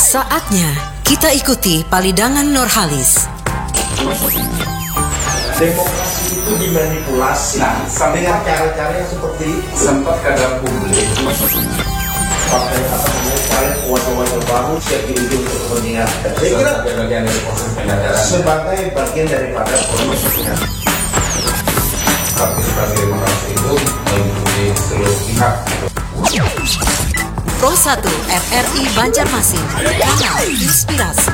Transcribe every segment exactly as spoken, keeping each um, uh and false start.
Saatnya kita ikuti Palidangan Nurhalis. Demokrasi itu dimanipulasi nah, dengan cara-cara yang seperti sempat kadang publik pakai apa namanya cara wajah-wajah baru siap diuji untuk kepentingan. Saya kira bagian dari proses pengajaran sebagai bagian daripada proses. tapi sebagai demokrasi itu mengikuti seluruh pihak. Pro satu R R I Banjarmasin, kanal inspirasi.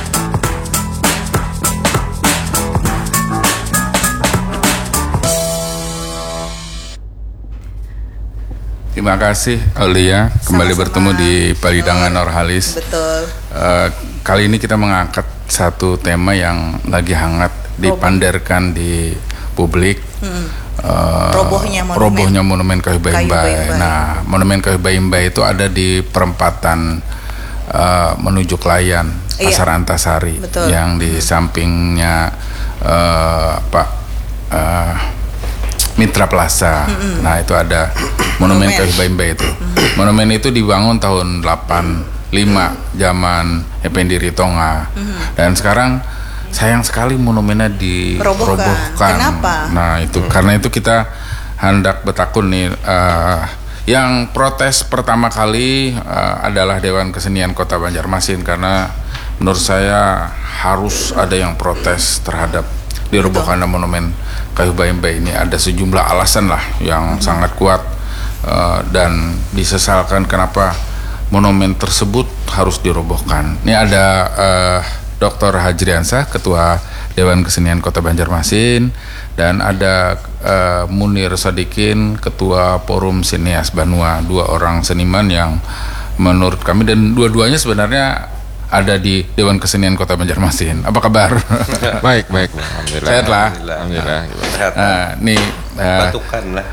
Terima kasih Aulia, kembali Sama-sama. bertemu di Palidangan Nurhalis. Betul. Uh, kali ini kita mengangkat satu tema yang lagi hangat dipandarkan di publik. Hmm. Uh, Robohnya monumen. robohnya monumen Kayu Baimbai. Baimbai. Nah, monumen Kayu Baimbai itu ada di perempatan uh, menuju Klayan, Iya. Pasar Antasari, Betul. yang di sampingnya uh, Pak uh, Mitra Plaza. Mm-hmm. Nah, itu ada monumen Kayu Baimbai itu. Mm-hmm. Monumen itu dibangun tahun delapan puluh lima zaman Effendi Ritonga. Mm-hmm. Dan sekarang sayang sekali monumennya dirobohkan. Kenapa? Nah, itu hmm. karena itu kita hendak bertakun nih. Uh, yang protes pertama kali uh, adalah Dewan Kesenian Kota Banjarmasin, karena menurut saya harus ada yang protes terhadap dirobohkannya monumen Kayu Baimbai ini. Ada sejumlah alasan lah yang hmm. sangat kuat uh, dan disesalkan kenapa monumen tersebut harus dirobohkan. Ini ada uh, Doktor Hajriansah, Ketua Dewan Kesenian Kota Banjarmasin, dan ada uh, Munir Sadikin, Ketua Forum Sineas Banua, dua orang seniman yang menurut kami, dan dua-duanya sebenarnya ada di Dewan Kesenian Kota Banjarmasin. Apa kabar? Baik, baik. Alhamdulillah. Sehat lah. Alhamdulillah. Nah, nih uh, Batukan lah.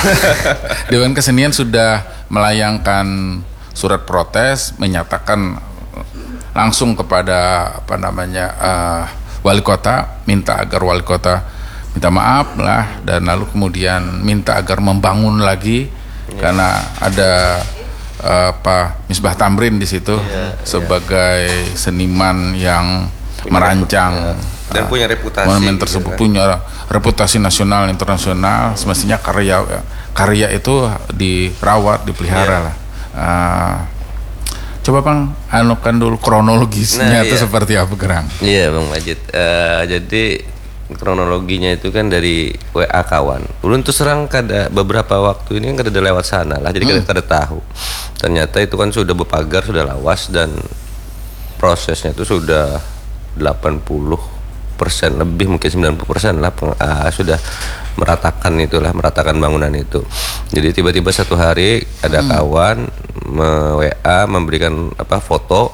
Dewan Kesenian sudah melayangkan surat protes menyatakan langsung kepada apa namanya uh, wali kota, minta agar wali kota minta maaf lah, dan lalu kemudian minta agar membangun lagi ya. Karena ada uh, Pak Misbah Tamrin di situ ya, sebagai ya. seniman yang punya merancang reputasi, dan uh, punya reputasi monumen tersebut, gitu kan. Punya reputasi nasional internasional. Semestinya karya karya itu dirawat, dipelihara ya. lah. Uh, Coba Bang, anukan dulu kronologisnya nah, itu iya. seperti apa, Gerang? Iya Bang Majid, uh, jadi kronologinya itu kan dari W A kawan. Ulun tuh serang kada beberapa waktu ini kan kada lewat sana lah, jadi hmm. kada, kada tahu. Ternyata itu kan sudah berpagar, sudah lawas, dan prosesnya itu sudah delapan puluh persen lebih, mungkin sembilan puluh persen lah uh, sudah meratakan itulah, meratakan bangunan itu. Jadi tiba-tiba satu hari ada hmm. kawan me-W A memberikan apa foto,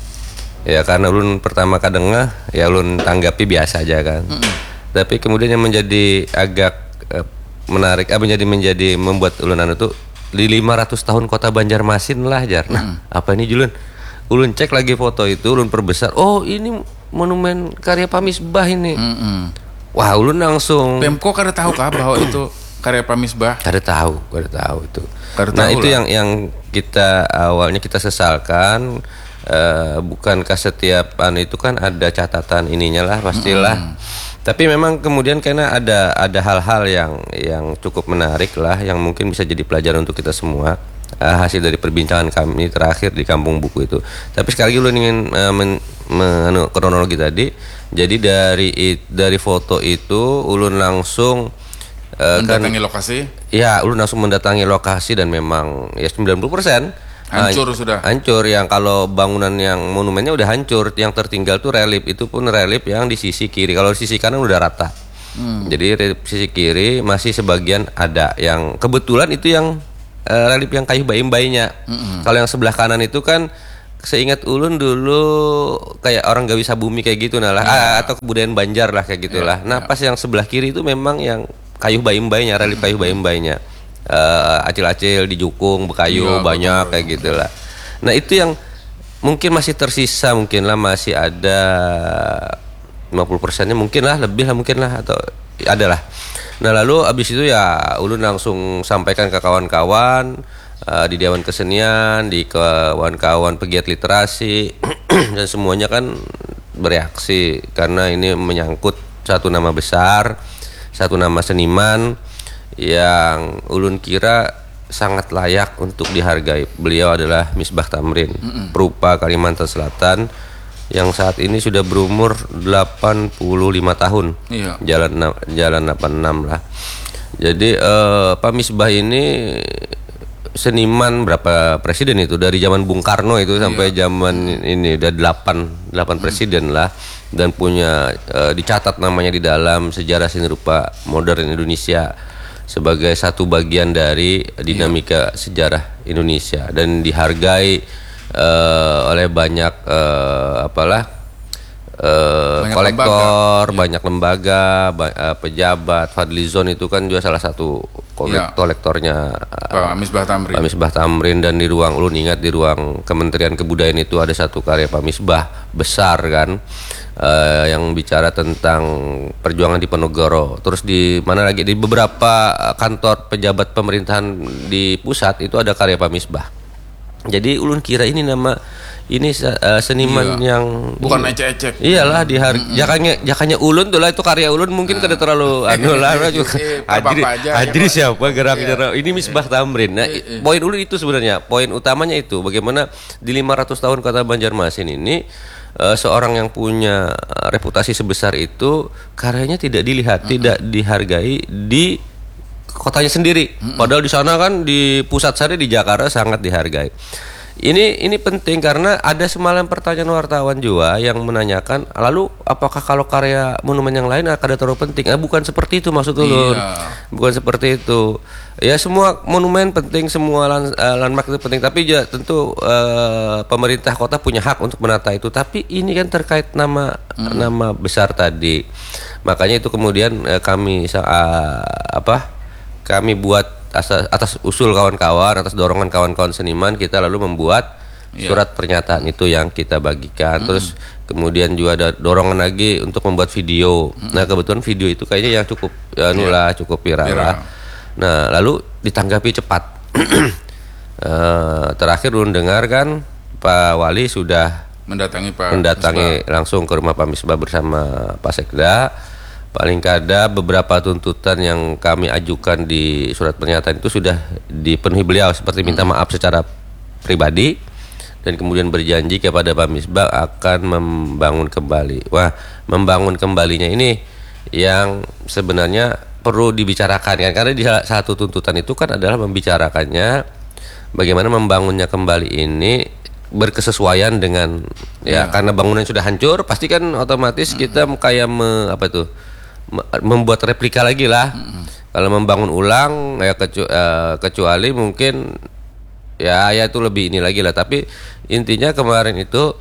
ya karena ulun pertama kadengah ya ulun tanggapi biasa aja kan. Hmm. Tapi kemudian yang menjadi agak uh, menarik, apa uh, menjadi menjadi membuat ulun anu tuh di lima ratus tahun Kota Banjarmasin lah jar. Nah, hmm. apa ini Julun? Ulun cek lagi foto itu, ulun perbesar. Oh, ini monumen karya Pak Misbah ini. Mm-hmm. Wah, ulun langsung. Pemko kada tahu kah bahwa itu karya Pak Misbah? Kada tahu, kada tahu itu. Kada nah, tahu itu lah. yang yang kita awalnya kita sesalkan. Uh, bukankah setiap anu itu kan ada catatan ininya lah, pastilah. Mm-hmm. Tapi memang kemudian karena ada ada hal-hal yang yang cukup menarik lah, yang mungkin bisa jadi pelajaran untuk kita semua. Uh, hasil dari perbincangan kami terakhir di Kampung Buku itu. Tapi sekali lagi ulun ingin uh, men, men, kronologi tadi. Jadi dari it, dari foto itu ulun langsung uh, mendatangi kan, lokasi. Ya, ulun langsung mendatangi lokasi, dan memang ya sembilan puluh persen hancur uh, sudah. Hancur, yang kalau bangunan yang monumennya udah hancur, yang tertinggal tuh relief, itu pun relief yang di sisi kiri. Kalau di sisi kanan udah rata. Hmm. Jadi di sisi kiri masih sebagian ada, yang kebetulan itu yang Uh, relief yang Kayu Baimbai-nya. Mm-hmm. Kalau yang sebelah kanan itu kan seingat ulun dulu kayak orang Gawi Sabumi kayak gitu nah lah, yeah. atau kebudayaan Banjar lah kayak gitulah. Yeah, nah, yeah. pas yang sebelah kiri itu memang yang Kayu Baimbai-nya, relief Kayu Baimbai-nya. Uh, acil-acil di jukung bekayu yeah, banyak betul, kayak gitulah. Nah, itu yang mungkin masih tersisa, mungkin lah masih ada lima puluh persennya mungkin lah, lebih lah mungkin lah, atau adalah. Nah, lalu abis itu ya ulun langsung sampaikan ke kawan-kawan uh, di Dewan Kesenian, di kawan-kawan pegiat literasi dan semuanya kan bereaksi karena ini menyangkut satu nama besar, satu nama seniman yang ulun kira sangat layak untuk dihargai. Beliau adalah Misbah Tamrin, mm-mm. perupa Kalimantan Selatan yang saat ini sudah berumur delapan puluh lima tahun. Iya. Jalan jalan delapan puluh enam lah. Jadi eh, Pak Misbah ini seniman berapa presiden itu dari zaman Bung Karno itu sampai iya. zaman ini udah delapan delapan presiden lah, dan punya uh, dicatat namanya di dalam sejarah seni rupa modern Indonesia sebagai satu bagian dari dinamika iya. sejarah Indonesia, dan dihargai uh, oleh banyak uh, apalah Uh, banyak kolektor, lembaga. banyak lembaga, ba- uh, pejabat. Fadlizon itu kan juga salah satu kolek- ya. kolektornya Pak Misbah Tamrin. Pak Misbah Tamrin, dan di ruang, ulun ingat di ruang Kementerian Kebudayaan itu ada satu karya Pak Misbah besar kan, uh, yang bicara tentang perjuangan di Ponorogo. Terus di mana lagi di beberapa kantor pejabat pemerintahan di pusat itu ada karya Pak Misbah. Jadi ulun kira ini nama ini uh, seniman iya. yang bukan ecek-ecek. Iyalah di hari mm-hmm. jakanya jakanya ulun tuh lah, itu karya ulun mungkin kada terlalu anu lah juga. Hadiri hadiri siapa gerak-gerak ini Misbah Tamrin. Nah, iya. poin ulun itu sebenarnya, poin utamanya itu bagaimana di lima ratus tahun kota Banjarmasin ini uh, seorang yang punya reputasi sebesar itu karyanya tidak dilihat, mm-hmm. tidak dihargai di kotanya sendiri. Mm-hmm. Padahal di sana kan di pusat sana di Jakarta sangat dihargai. Ini ini penting karena ada semalam pertanyaan wartawan juga yang menanyakan, lalu apakah kalau karya monumen yang lain akan terlalu penting? Eh, bukan seperti itu maksud ulun. Iya. Bukan seperti itu. Ya semua monumen penting, semua land, uh, landmark itu penting, tapi juga tentu uh, pemerintah kota punya hak untuk menata itu. Tapi ini kan terkait nama hmm. nama besar tadi. Makanya itu kemudian uh, kami uh, apa? Kami buat atas, atas usul kawan-kawan, atas dorongan kawan-kawan seniman, kita lalu membuat yeah. surat pernyataan itu yang kita bagikan. Mm-hmm. Terus kemudian juga ada dorongan lagi untuk membuat video. Mm-hmm. Nah kebetulan video itu kayaknya yang cukup ya, nulah, yeah. cukup viral yeah. lah. Nah lalu ditanggapi cepat. uh, terakhir belum dengar kan Pak Wali sudah mendatangi Pak mendatangi Misbah. langsung ke rumah Pak Misbah bersama Pak Sekda. Paling kada beberapa tuntutan yang kami ajukan di surat pernyataan itu sudah dipenuhi beliau, seperti minta maaf secara pribadi dan kemudian berjanji kepada Pak Misbah akan membangun kembali. Wah, membangun kembalinya ini yang sebenarnya perlu dibicarakan kan, karena di satu tuntutan itu kan adalah membicarakannya bagaimana membangunnya kembali ini berkesesuaian dengan ya, ya. Karena bangunan sudah hancur, pasti kan otomatis kita kayak me, apa tuh membuat replika lagi lah. Mm-hmm. Kalau membangun ulang ya kecu- uh, kecuali mungkin ya ya itu lebih ini lagi lah. Tapi intinya kemarin itu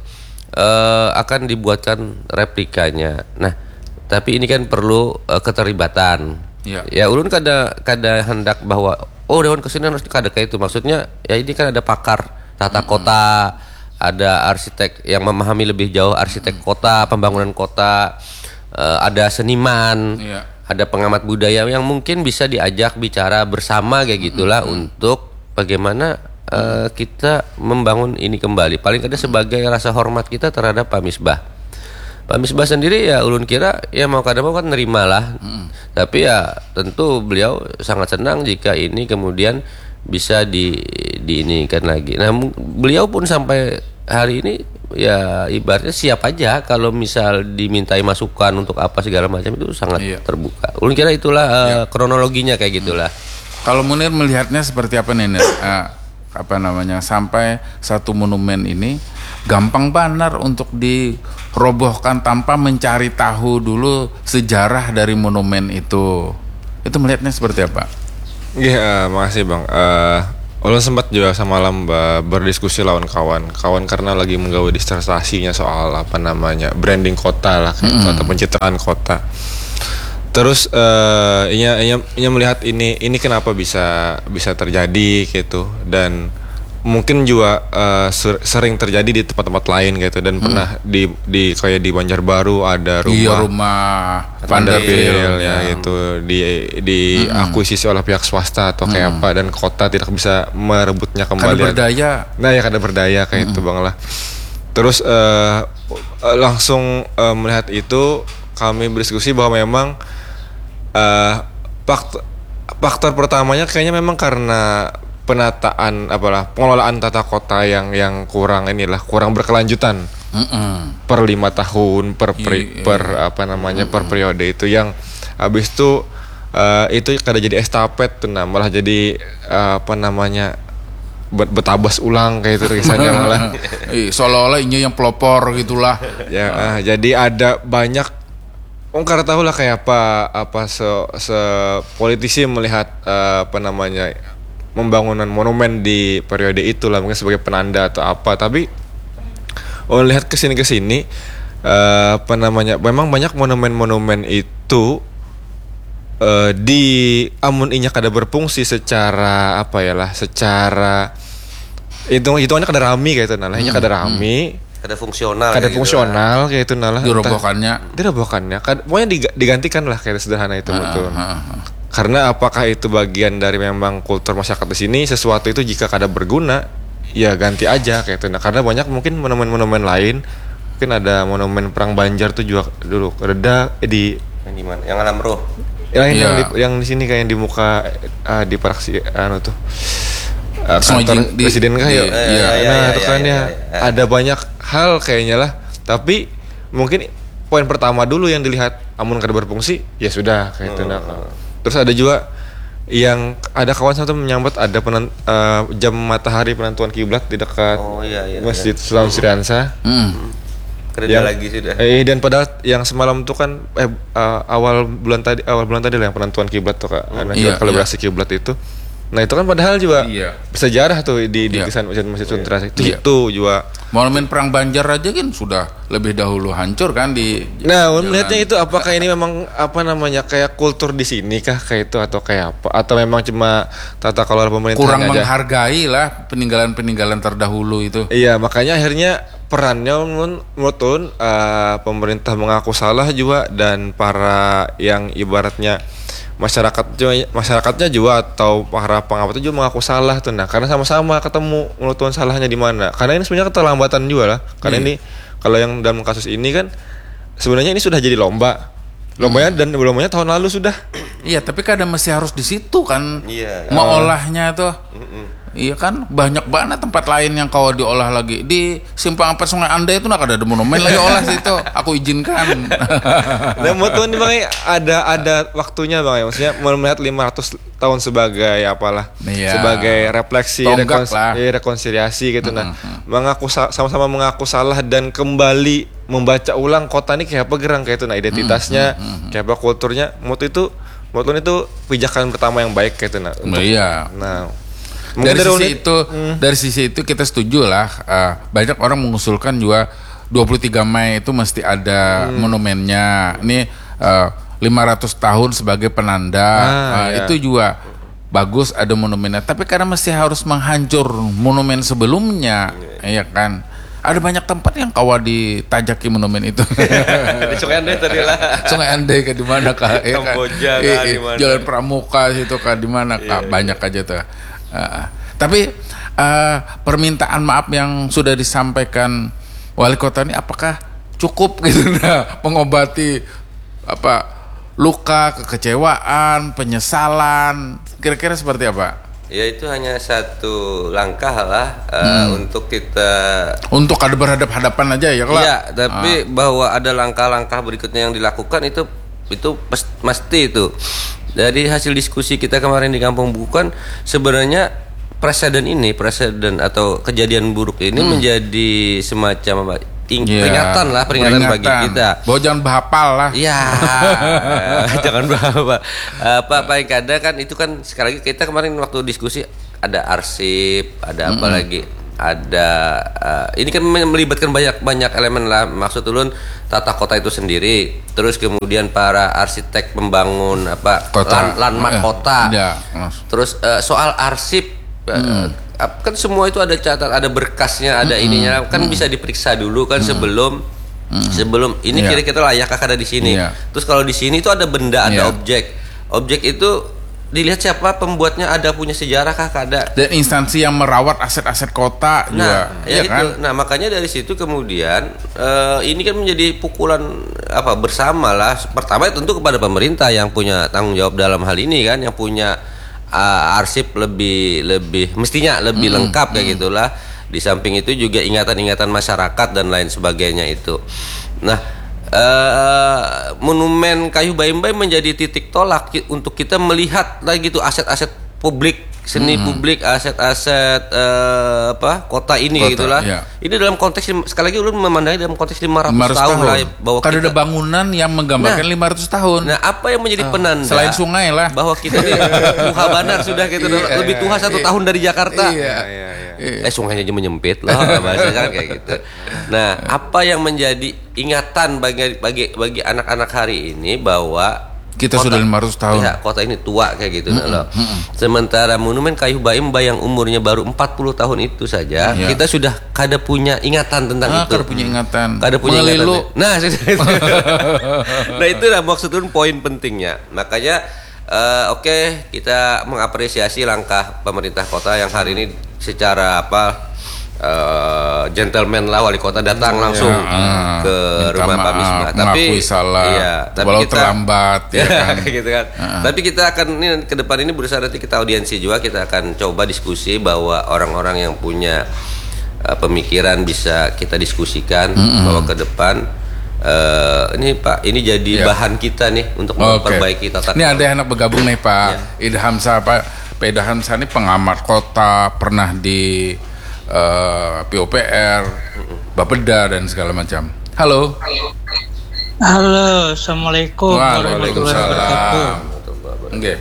uh, akan dibuatkan replikanya. Nah, tapi ini kan perlu uh, keterlibatan. Yeah. Ya ulun kada kada hendak bahwa oh Dewan Kesenian harus kada kayak itu. Maksudnya ya ini kan ada pakar tata mm-hmm. kota, ada arsitek yang memahami lebih jauh arsitek mm-hmm. kota, pembangunan kota. Uh, ada seniman, yeah. ada pengamat budaya yang mungkin bisa diajak bicara bersama kayak gitulah mm-hmm. untuk bagaimana uh, kita membangun ini kembali. Paling kada sebagai rasa hormat kita terhadap Pak Misbah. Pak Misbah sendiri ya ulun kira ya mau kada mau kan nerima lah. Mm-hmm. Tapi ya tentu beliau sangat senang jika ini kemudian bisa di diinikan lagi. Nah beliau pun sampai hari ini ya ibaratnya siap aja kalau misal dimintai masukan untuk apa segala macam, itu sangat iya. terbuka. Ulun kira itulah uh, iya. kronologinya kayak gitulah. Hmm. Kalau Munir melihatnya seperti apa nih, uh, apa namanya sampai satu monumen ini gampang benar untuk dirobohkan tanpa mencari tahu dulu sejarah dari monumen itu. Itu melihatnya seperti apa? Iya, makasih Bang. Uh, Ulun sempat juga semalam berdiskusi lawan kawan, kawan karena lagi menggawe disertasinya soal apa namanya branding kota lah, kayak mm-hmm. atau pencitraan kota. Terus uh, inya, inya, inya melihat ini ini kenapa bisa bisa terjadi gitu, dan mungkin juga uh, sering terjadi di tempat-tempat lain gitu, dan hmm. pernah di di kayak di Banjarbaru ada rumah iya, rumah Vandaville ya gitu di di hmm. akuisisi oleh pihak swasta atau kayak hmm. apa, dan kota tidak bisa merebutnya kembali. Kada berdaya. Nah ya kada berdaya kayak hmm. itu Bang lah. Terus uh, langsung uh, melihat itu kami berdiskusi bahwa memang uh, faktor, faktor pertamanya kayaknya memang karena penataan apalah pengelolaan tata kota yang yang kurang inilah kurang berkelanjutan. Mm-mm. Per lima tahun per peri, yeah. per apa namanya Mm-mm. per periode itu yang habis itu uh, itu kada jadi estafet tuh nah malah jadi uh, apa namanya betabas ulang kayak itu kisahnya malah seolah-olah ini yang pelopor gitulah ya uh, jadi ada banyak orang kada tahu lah kayak apa apa se, se politisi melihat uh, apa namanya pembangunan monumen di periode itu lah mungkin sebagai penanda atau apa tapi oh lihat kesini kesini uh, apa namanya memang banyak monumen-monumen itu uh, di amun inya kada berfungsi secara apa ya lah secara itu hitungannya kada rami kayak itu nah inya kada rami kada fungsional kada fungsional kayak itu nah dirobohkannya dirobohkannya pokoknya digantikan lah kayak sederhana itu betul. Karena apakah itu bagian dari memang kultur masyarakat di sini sesuatu itu jika kada berguna ya ganti aja kayak itu. Nah, karena banyak mungkin monumen-monumen lain mungkin ada monumen perang Banjar tuh juga dulu reda eh, di yang di mana? Yang alam roh. Yang yeah. yang, di, yang di sini kayak di muka uh, di praksi anu tuh uh, kantor di, presiden kah ya? Iya, iya, nah, iya, itu iya, kan iya, ya iya. ada banyak hal kayaknya lah. Tapi mungkin poin pertama dulu yang dilihat amun kada berfungsi ya sudah kayak itu. Hmm. Nah, terus ada juga yang ada kawan satu menyambut ada penan, uh, jam matahari penentuan kiblat di dekat oh, iya, iya, Masjid iya. Sulam Sriansa. Hmm. Kerja lagi sudah. Eh dan padahal yang semalam itu kan eh, uh, awal bulan tadi awal bulan tadi lah yang penentuan kiblat tuh Kak. Karena iya, kalibrasi iya. kiblat itu. Nah, itu kan padahal juga iya. bersejarah tuh di di iya. desain Masjid Masjid Sulam Sriansa itu iya. itu juga monumen perang Banjar aja kan sudah lebih dahulu hancur kan di nah jalan. melihatnya itu apakah ini memang apa namanya kayak kultur di sini kah kayak itu atau kayak apa atau memang cuma tata kelola pemerintahan kurang aja menghargai lah peninggalan-peninggalan terdahulu itu iya makanya akhirnya perannya menurut uh, pemerintah mengaku salah juga dan para yang ibaratnya masyarakat juga, masyarakatnya juga atau para pengawat juga mengaku salah tuh nah karena sama-sama ketemu menurut Tuhan salahnya di mana karena ini sebenarnya keterlambatan juga lah karena hmm. ini kalau yang dalam kasus ini kan sebenarnya ini sudah jadi lomba lombanya hmm. dan lombanya tahun lalu sudah iya tapi kadang masih harus di situ kan iya. Mengolahnya tuh Mm-mm. iya kan banyak banget tempat lain yang kau diolah lagi di Simpang Empat Sungai Anda itu nak ada monumen lagi olah situ aku izinkan. Nah mau tuh nih bang ada ada waktunya bang ya maksudnya melihat lima ratus tahun sebagai apalah iya. sebagai refleksi rekons- rekonsiliasi gitu nah mm-hmm. mengaku sama-sama mengaku salah dan kembali membaca ulang kota ini kayak apa gerang kayak itu nah identitasnya mm-hmm. kayak apa kulturnya mutu itu mutu itu pijakan pertama yang baik kayak itu nah untuk, iya. nah dari sisi unit, itu hmm. dari sisi itu kita setuju lah uh, banyak orang mengusulkan juga dua puluh tiga Mei itu mesti ada hmm. monumennya ini uh, lima ratus tahun sebagai penanda ah, uh, iya. itu juga bagus ada monumennya tapi karena mesti harus menghancur monumen sebelumnya ya kan ada banyak tempat yang kawa ditajaki monumen itu di Sungai Andai tadi lah Sungai Andai ke di mana kah ya kan Kamboja eh, kah eh, di mana Jalan Pramuka situ kah di mana kah banyak aja tuh. Uh, tapi uh, permintaan maaf yang sudah disampaikan wali kota ini apakah cukup gitu nah mengobati apa luka kekecewaan penyesalan kira-kira seperti apa? Ya itu hanya satu langkah lah uh, hmm. untuk kita untuk ada berhadap-hadapan aja ya kalau iya tapi uh. bahwa ada langkah-langkah berikutnya yang dilakukan itu itu pasti itu. Dari hasil diskusi kita kemarin di Kampung Buku kan sebenarnya presiden ini presiden atau kejadian buruk ini hmm. menjadi semacam apa ting- yeah. peringatan lah peringatan, peringatan bagi kita. Bahwa jangan bahapal lah. Iya. Jangan bahapal. Apa paling kada kan itu kan sekali lagi kita kemarin waktu diskusi ada arsip, ada hmm. apa lagi? Ada uh, ini kan melibatkan banyak banyak elemen lah maksud ulun tata kota itu sendiri terus kemudian para arsitek pembangun apa lan, landmark kota ya, terus uh, soal arsip uh, hmm. kan semua itu ada catat ada berkasnya ada hmm. ininya kan hmm. bisa diperiksa dulu kan hmm. sebelum hmm. sebelum ini yeah. kira-kira layakkah ada di sini yeah. terus kalau di sini itu ada benda ada yeah. objek objek itu dilihat siapa pembuatnya, ada punya sejarah kah, ada. Dan instansi yang merawat aset-aset kota juga, Nah, ya ya itu. kan? Nah, makanya dari situ kemudian uh, ini kan menjadi pukulan apa bersama lah. Pertama tentu kepada pemerintah yang punya tanggung jawab dalam hal ini kan, yang punya uh, arsip lebih lebih mestinya lebih mm-hmm. lengkap kayak mm-hmm. gitulah. Di samping itu juga ingatan-ingatan masyarakat dan lain sebagainya itu. Nah, Uh, monumen Kayu Baimbai menjadi titik tolak untuk kita melihat lagi tuh aset-aset publik, seni hmm. publik, aset-aset uh, apa kota ini kota, gitulah. Ya. Ini dalam konteks sekali lagi ulun memandangnya dalam konteks lima ratus tahun lah bahwa kita ada kita, bangunan yang menggambarkan nah, lima ratus tahun. Nah, apa yang menjadi penanda selain sungai lah bahwa kita ini Tuha Banar sudah kita iya, lebih tua satu iya, tahun dari Jakarta. Iya, iya, iya. Eh sungainya aja menyempit lah bahasanya kan kayak gitu. Nah, apa yang menjadi ingatan bagi bagi bagi anak-anak hari ini bahwa kita kota, sudah lima ratus tahun. Ya, kota ini tua kayak gitu mm-hmm, loh. Mm-hmm. Sementara monumen Kayu Baimbai yang umurnya baru empat puluh tahun itu saja, ya. Kita sudah kada punya ingatan tentang nah, itu. Kada punya ingatan. Kada punya Melilu. ingatan. Nah, nah itu lah maksudnya poin pentingnya. Makanya uh, oke, okay, kita mengapresiasi langkah pemerintah kota yang hari ini secara apa Uh, gentleman lah wali kota datang langsung ya, uh, ke rumah Pak Misbah. Tapi salah, iya, tapi walau kita terlambat ya kan. gitu kan. Uh-uh. Tapi kita akan ini ke depan ini berusaha nanti kita audiensi juga, kita akan coba diskusi bahwa orang-orang yang punya uh, pemikiran bisa kita diskusikan uh-uh. bahwa ke depan uh, ini Pak, ini jadi yeah. bahan kita nih untuk memperbaiki okay. tata. Ini ada yang bergabung nih Pak yeah. Idham Shah, Pak Pak Idham Shah ini pengamat kota, pernah di Uh, P O P R, Bapeda dan segala macam. Halo. Halo, assalamualaikum. Waalaikumsalam. Oke.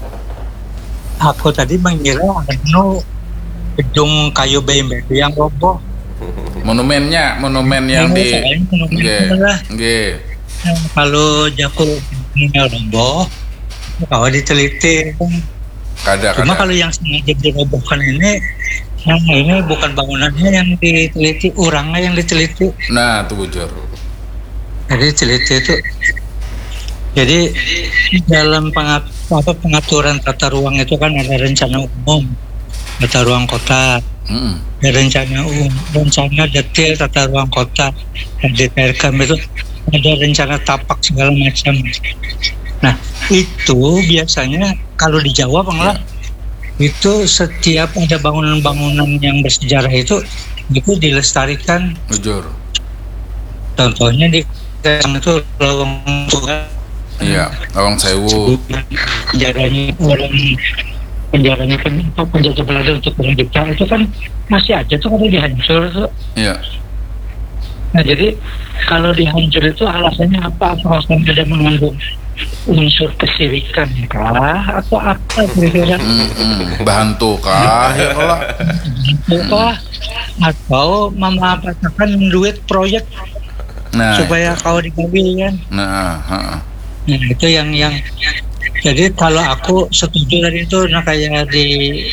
Aku tadi mengira anu gedung Kayu Baimbai yang roboh. Monumennya, monumen yang di. Oke. Oke. Kalau jakul tinggal roboh, kalau diteliti. Kada, Cuma kada. kalau yang sengaja dirobohkan ini, nah ini bukan bangunannya yang diteliti, orangnya yang diteliti. Nah, itu bujur. Jadi teliti itu. Jadi dalam pengat, apa, pengaturan tata ruang itu kan ada rencana umum, tata ruang kota, mm. ada rencana umum, rencana detail tata ruang kota, D P R K M itu ada rencana tapak segala macam. Nah itu biasanya kalau di Jawa Bang, itu setiap ada bangunan-bangunan yang bersejarah itu itu dilestarikan. Jujur. Contohnya di itu Lawang Tua. Iya, Lawang Sewu. Penjaranya orang penjaranya penjajah Belanda untuk Belanda itu kan masih ada tuh, kalau dihancur tuh. Iya. Nah jadi kalau dihancur itu alasannya apa? Alasan ada mengandung unsur kesirikan kah atau apa kira-kira? Mm-hmm. Bahantu kah? Ya Allah. Bahantu kah? Atau memanfaatkan duit proyek nah, supaya itu. Kau dibagi kan? Nah, uh-uh. nah itu yang yang jadi kalau aku setuju tadi itu, nah kayak di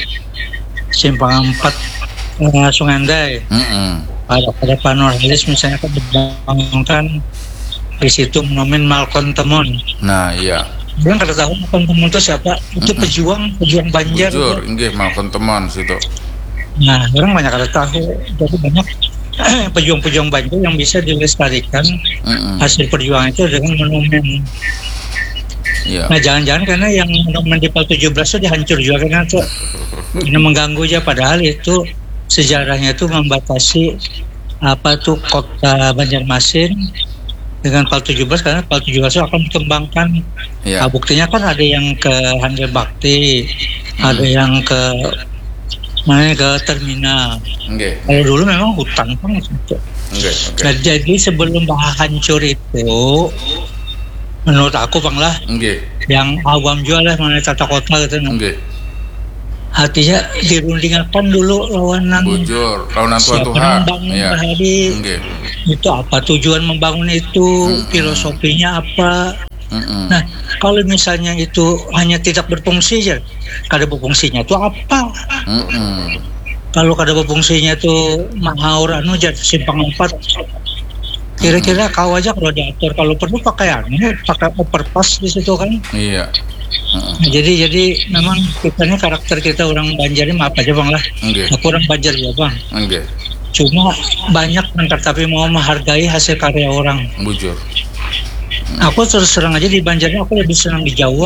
Simpang Empat uh, Sungandai. Mm-hmm. Ada pada Panoralis misalnya kan dibangunkan di situ monumen Malcolm Temon. Nah iya. Orang kada tahu Malcolm Temon itu siapa? Itu mm-hmm. pejuang pejuang Banjar. Jujur, enggak Malcolm Temon situ. Nah orang banyak kada tahu. Jadi banyak pejuang-pejuang Banjar yang bisa dilestarikan mm-hmm. hasil perjuangan itu dengan monumen. Yeah. Nah jangan-jangan karena yang monumen di Pal tujuh belas itu dihancur juga karena itu ini mengganggu aja, padahal itu sejarahnya itu membatasi apa tuh kota Banjarmasin dengan Pal tujuh belas, karena Pal tujuh belas itu akan dikembangkan. Yeah. Nah, buktinya kan ada yang ke Handel Bakti, hmm. ada yang ke mana ke terminal. Okay. Kalau dulu memang hutan kan itu. Okay, okay. Nah, jadi sebelum hancur itu, menurut aku Bang lah, okay. yang awam jual lah mengenai tata kota gitu. Okay. Artinya dirundingkan dulu lawanan. Bujur, lawanan tua-tua. Ya. Okay. Itu apa tujuan membangun itu, mm-hmm. filosofinya apa. Mm-hmm. Nah, kalau misalnya itu hanya tidak berfungsi aja, kada berfungsinya itu apa? Mm-hmm. Kalau kada berfungsinya itu mahaur anu jadi Simpang Empat. Kira-kira kau aja kalau diatur, kalau perlu pakai anu, pakai overpass di situ kan. Iya. Nah, jadi jadi memang kita ini karakter kita orang Banjar ini maaf aja bang lah. Okay. Aku orang Banjar ya bang. Okay. Cuma banyak nangkar tapi mau menghargai hasil karya orang. Bujur. Aku terus terang aja di Banjar ini aku lebih senang di Jawa.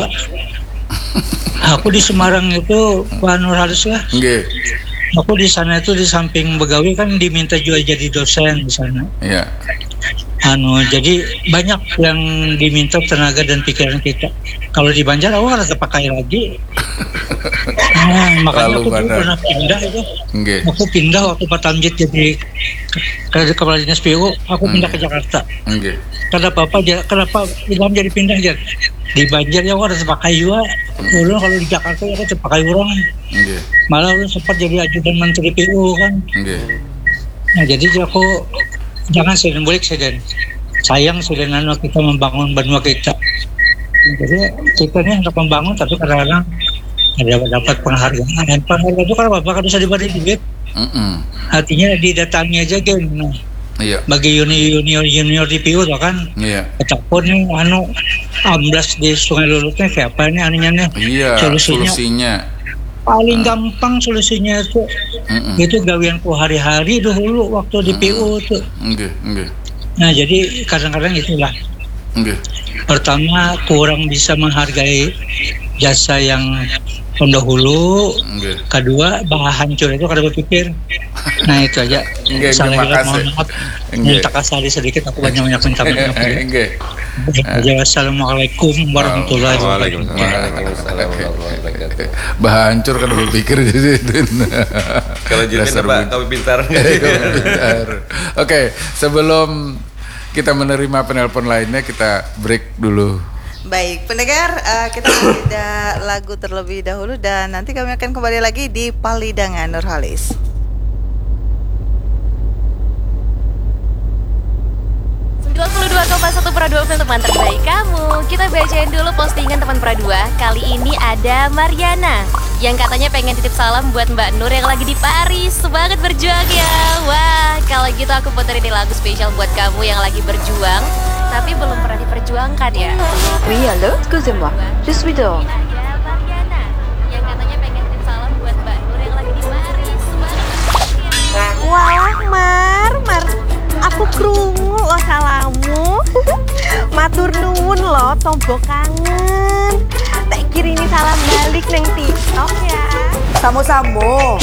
Aku di Semarang itu Pak Nurhalis lah. Okay. Aku di sana itu di samping begawi kan diminta juga jadi dosen di sana. Iya. Anu jadi banyak yang diminta tenaga dan pikiran kita. Kalau di Banjar aku harus terpakai lagi. Nah, makanya Lalu aku dulu mana? pernah pindah itu. Okay. Aku pindah waktu Pak Tamjid jadi ke kepala dinas P U. Aku pindah ke Jakarta. Okay. Kenapa apa? Kenapa Ilham jadi pindah aja? Di Banjar ya aku harus terpakai juga. Dulu kalau di Jakarta ya aku terpakai orang. Okay. Malah aku sempat jadi ajudan menteri P U kan. Okay. Nah jadi aku jangan sedang balik sedang sayang sedang anu kita membangun benua kita. Jadi kita ini untuk membangun tapi kadang-kadang ada dapat penghargaan. Dan penghargaan itu kan apa? Kan bisa dibagi duit. Mm-mm. Artinya didatangi aja kan. Iya. Bagi junior junior junior di P U tuh kan. Iya. Kecapur nih anu amblas di Sungai Lulutnya kayak apa nih anunya nih? Iya. Solusinya. Solusinya. Paling gampang solusinya itu Mm-mm. itu gawianku hari-hari dulu waktu di P U tuh. Oke, oke. Nah jadi kadang-kadang itulah. Oke. Pertama kurang bisa menghargai jasa yang pendahulu. Oke. Kedua bah hancur itu kada berpikir. Nah itu aja. Oke, Salah terima hilap, kasih. mohon maaf. Oke. Minta kasari sedikit aku banyak-banyak minta maaf. Oke. Aja wassalamualaikum warahmatullahi wabarakatuh. Waalaikumsalam warahmatullahi wabarakatuh. Bah hancur kan berpikir jadi itu. Kalau Jimin Dasar apa? bu- Kau pintar. Pintar. Oke, sebelum kita menerima penelpon lainnya kita break dulu. Baik, pendengar, uh, kita jeda lagu terlebih dahulu dan nanti kami akan kembali lagi di Palidangan Nurhalis. sembilan puluh dua koma satu Pro dua untuk teman terbaik kamu. Kita bacain dulu postingan teman Pro dua. Kali ini ada Mariana yang katanya pengen titip salam buat Mbak Nur yang lagi di Paris. Semangat berjuang ya. Wah, kalau gitu aku puterin ini lagu spesial buat kamu yang lagi berjuang tapi belum pernah diperjuangkan ya. Oui, allô, excusez-moi, je suis dehors. Ada Mariana yang katanya pengen titip salam buat Mbak Nur yang lagi di Paris. Semangat berjuang ya. Wah, Mar, Mar, aku krungu lo salamu. Matur nuwun lo, tombo kangen. Tak kirimi salam balik neng TikTok ya. Samo-samo.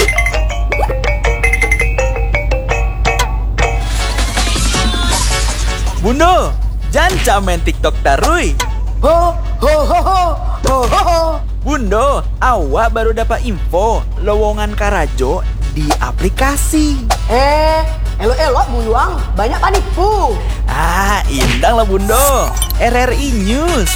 Bundo, jangan main TikTok tarui. Ho ho ho ho ho ho ho. Bundo, awak baru dapat info lowongan Karajo di aplikasi. Eh, elok-elok buyuang, banyak panipu. Ah, indang lah Bundo. R R I News.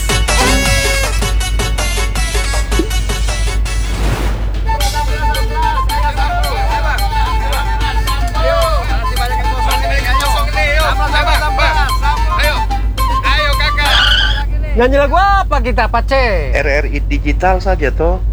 Nyanyi lagu apa kita, Pace? R R I Digital saja toh.